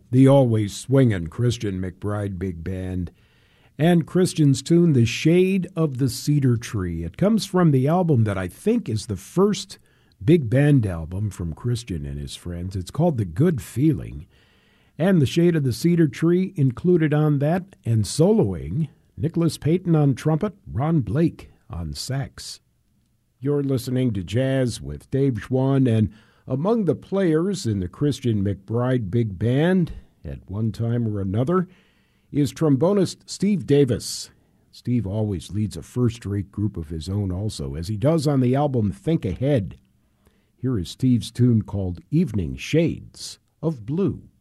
the always swingin' Christian McBride Big Band, and Christian's tune, The Shade of the Cedar Tree. It comes from the album that I think is the first big band album from Christian and his friends. It's called The Good Feeling, and The Shade of the Cedar Tree included on that, and soloing, Nicholas Payton on trumpet, Ron Blake on sax. You're listening to Jazz with Dave Schwann, and among the players in the Christian McBride Big Band, at one time or another, is trombonist Steve Davis. Steve always leads a first-rate group of his own also, as he does on the album Think Ahead. Here is Steve's tune called Evening Shades of Blue.